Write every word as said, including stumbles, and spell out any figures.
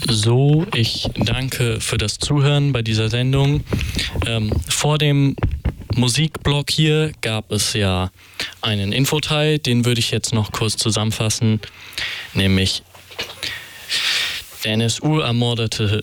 So, ich danke für das Zuhören bei dieser Sendung. Ähm, vor dem Musikblock hier gab es ja einen Infoteil, den würde ich jetzt noch kurz zusammenfassen, nämlich der N S U ermordete